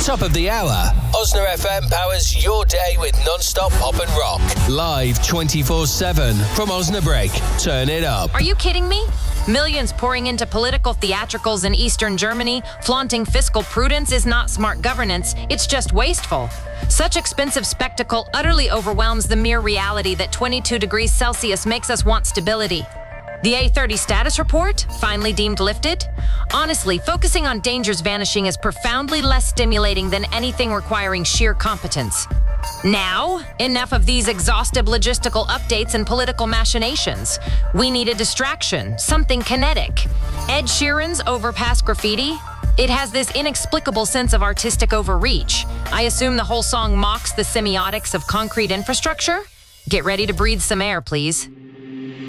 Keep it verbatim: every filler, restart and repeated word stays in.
Top of the hour, Osna F M powers your day with non-stop pop and rock. Live twenty-four seven from Osnabrück. Turn it up. Are you kidding me? Millions pouring into political theatricals in Eastern Germany, flaunting fiscal prudence is not smart governance, it's just wasteful. Such expensive spectacle utterly overwhelms the mere reality that twenty-two degrees Celsius makes us want stability. The A thirty status report, finally deemed lifted? Honestly, focusing on dangers vanishing is profoundly less stimulating than anything requiring sheer competence. Now, enough of these exhaustive logistical updates and political machinations. We need a distraction, something kinetic. Ed Sheeran's Overpass Graffiti? It has this inexplicable sense of artistic overreach. I assume the whole song mocks the semiotics of concrete infrastructure? Get ready to breathe some air, please.